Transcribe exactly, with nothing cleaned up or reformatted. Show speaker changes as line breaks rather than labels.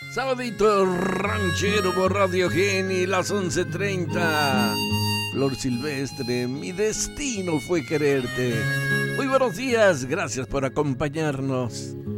Sabadito ranchero por Radio Geni, las once treinta. Flor Silvestre, mi destino fue quererte. Muy buenos días, gracias por acompañarnos.